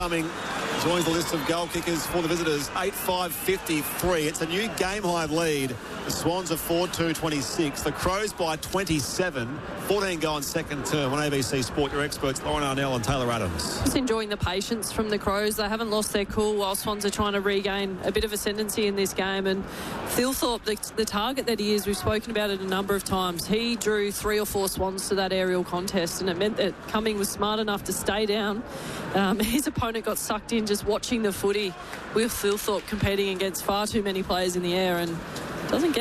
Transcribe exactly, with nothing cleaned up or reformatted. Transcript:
Cumming joins the list of goal kickers for the visitors. eight five fifty-three. It's a new game-high lead. The Swans are four two twenty-six. The Crows by twenty-seven. fourteen go on second term. On A B C Sport, your experts, Lauren Arnell and Taylor Adams. Just enjoying the patience from the Crows. They haven't lost their cool while Swans are trying to regain a bit of ascendancy in this game. And Thilthorpe, the, the target that he is, we've spoken about it a number of times. He drew three or four Swans to that aerial contest, and it meant that Cumming was smart enough to stay down. Um, his opponent got sucked in just watching the footy with Thilthorpe competing against far too many players in the air and doesn't get